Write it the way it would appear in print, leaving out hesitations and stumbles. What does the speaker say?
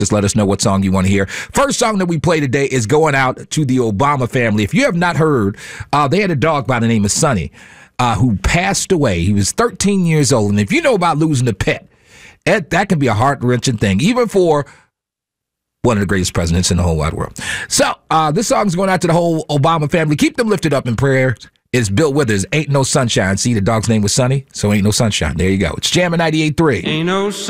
Just let us know what song you want to hear. First song that we play today is going out to the Obama family. If you have not heard, they had a dog by the name of Sonny who passed away. He was 13 years old. And if you know about losing a pet, that can be a heart-wrenching thing, even for one of the greatest presidents in the whole wide world. So this song's going out to the whole Obama family. Keep them lifted up in prayer. It's Bill Withers, Ain't No Sunshine. See, the dog's name was Sonny, so Ain't No Sunshine. There you go. It's Jammin' 98.3. Ain't no